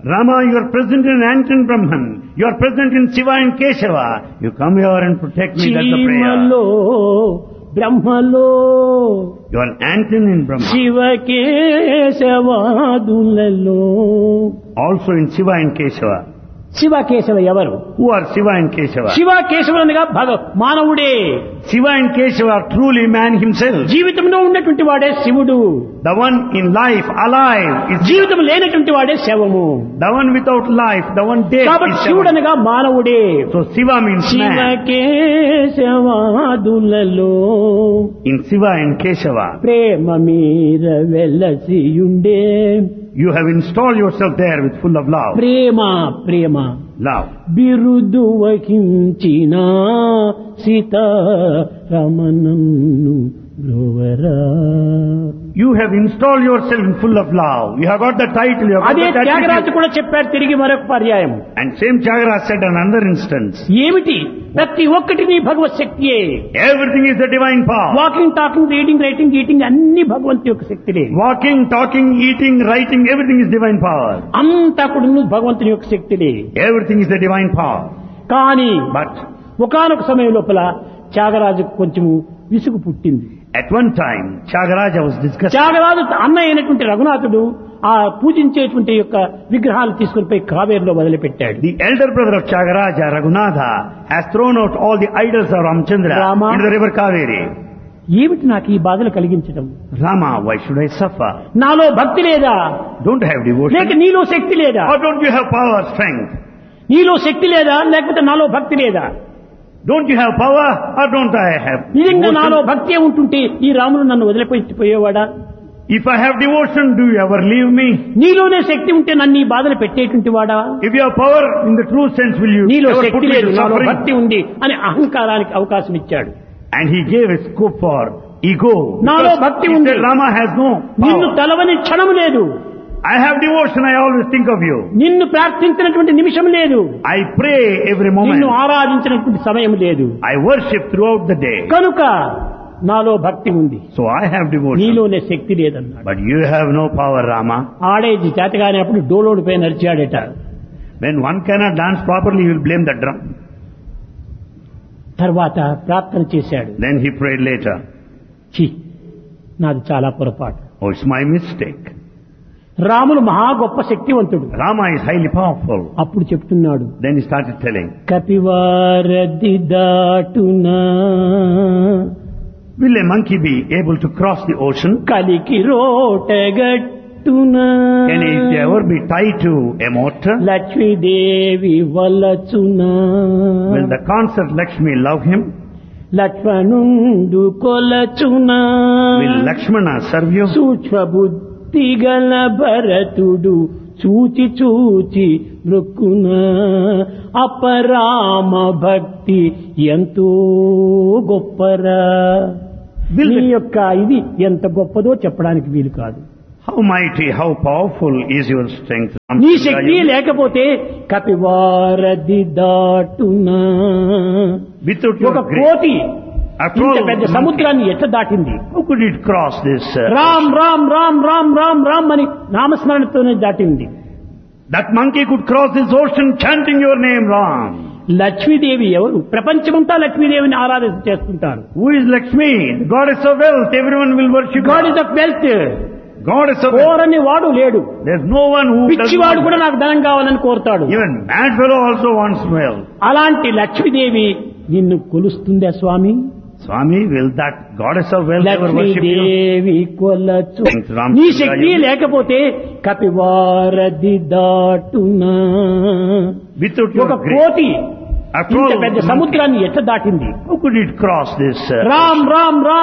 Rama, you are present in Ant and Brahman. You are present in Shiva and Keshava. You come here and protect me. That's the prayer. చీమలో బ్రహ్మలో You are an ant in Brahma. శివకేశవాదులలో Also in Shiva and Keshava. Shivakeshava ఎవరు? Who are Shiva and Keshava? శివకేశవులనగా మానవుడే. Shiva and Keshava are truly man himself. జీవితంలో ఉన్నటువంటి వాడే శివుడు. The one in life, alive, is జీవితం లేనటువంటి వాడే శవము. the one without life, the one dead కాబట్టి is శివుడు Shiva. అనగా మానవుడే. So Shiva means man. శివకేశవాదులలో In Shiva and Keshava, ప్రేమ మీర వెలసియుండే. you have installed yourself there with full of love. Prema Prema Love. బిరుదు వహించిన సీతారమణను బ్రోవరా. You have installed yourself in full of love. You have got the title. You have got అదే the Tyagaraju attribute. కూడా చెప్పారు తిరిగి మరొక పర్యాయం. And same Tyagaraja said on another instance. ఏమిటి? ప్రతి ఒక్కటి నీ భగవత్ శక్తియే. Everything is the divine power. Walking, talking, reading, writing, eating అన్ని భగవంతు యొక్క శక్తిలే. Walking, talking, eating, writing, everything is divine power. అంతా కూడా భగవంతుని యొక్క శక్తిలే. Everything is the divine power. కానీ But ఒకానొక సమయం లోపల త్యాగరాజుకు కొంచెం విసుగు పుట్టింది. at one time, Tyagaraja was discussing. Tyagaraju అన్న అయినటువంటి రఘునాథుడు ఆ పూజించేటువంటి యొక్క విగ్రహాలు తీసుకుని పోయి కావేరిలో వదిలిపెట్టాడు. The elder brother of Tyagaraja, Raghunatha, has thrown out all the idols of Ramchandra Rama. into the river Kaveri. ఏమిటి నాకు ఈ బాధలు కలిగించడం? Rama, why should I suffer? నాలో భక్తి లేదా? Don't I have devotion? లేక నీలో శక్తి లేదా? Or don't you have power, strength? నీలో శక్తి లేదా లేకపోతే నాలో భక్తి లేదా? Don't you have power or don't I have నిజంగా నాలో devotion? భక్తి ఉంటుంటే ఈ రాముడు నన్ను వదిలిపోయేవాడా? If I have devotion, do you ever leave me? నీలోనే శక్తి ఉంటే నన్ను ఈ బాధలు పెట్టేటువంటి వాడా? If you have power in the true sense, will you నీలో ever put శక్తి me లేదు, to నాలో suffering? భక్తి ఉంది అని అహంకారానికి అవకాశం ఇచ్చాడు. And he gave a scope for ego. నాలో Because భక్తి he ఉంది. said Rama has no నిన్ను power. తలవని క్షణం లేదు. I have devotion, I always think of you. నిన్ను ప్రార్థించినటువంటి నిమిషం లేదు. I pray every moment. నిన్ను ఆరాధించినటువంటి సమయం లేదు. I worship throughout the day. కనుక నాలో భక్తి ఉంది, So I have devotion. నీలోనే శక్తి లేదన్నాడు. But you have no power, Rama. ఆడేది చేతగానేప్పుడు డోలోడు పై నడిచాడట. When one cannot dance properly, you will blame the drum. తర్వాత ప్రార్థన చేశాడు. Then he prayed later. ఛీ, నాది చాలా పొరపాటు. Oh, it's my mistake. Ramulu మహా గొప్ప శక్తివంతుడు. Rama is highly powerful. అప్పుడు చెప్తున్నాడు, Then he started telling. కపివారది దాటునా Will a monkey be able to cross the ocean? కలికి రోటగట్టునా Can it ever be tied to a mortar? Lakshmidevi వలచునా Will the concert Lakshmi love him? లక్ష్మణుండు కొలచునా Will Lakshmana serve you? సూక్ష్మ బుద్ధి గల భరతుడు చూచి చూచి మృక్కునా అపరామ భక్తి ఎంతో గొప్పరా. Will నీ the- యొక్క ఇది ఎంత గొప్పదో చెప్పడానికి వీలు కాదు. How mighty, how powerful is your strength. నీ శక్తి లేకపోతే కపివారది దాటునా. Without ఒక your grace. కోతి After ఇంత all, పెద్ద సముద్రాన్ని ఎట్లా దాటింది? how could it cross this? Ram Ram Ram Ram Ram Ram అని నామస్మరణతోనే దాటింది. That monkey could cross this ocean chanting your name, Ram. Lakshmidevi ఎవరు? ప్రపంచమంతా లక్ష్మీదేవిని ఆరాధన చేస్తుంటారు. Who is Lakshmi? The goddess of wealth. Everyone will worship God her. Is of wealth. Goddess of wealth. కోరని వాడు లేడు. There's no one who does పిచ్చివాడు not. కూడా నాకు ధనం కావాలని కోరుతాడు. Even mad fellow also wants wealth. అలాంటి లక్ష్మీదేవి నిన్ను కొలుస్తుందా స్వామి? Swami, will that goddess of wealth ever worship you? Lakshmidevi కొలచు. Thanks, Ram. నీ శక్తి లేకపోతే కపివారది దాటునా. Without ఒక your grace. కోతి After ఇంత all, పెద్ద సముద్రాన్ని ఎట్లా దాటింది? how could it cross this? Ram Ram Ram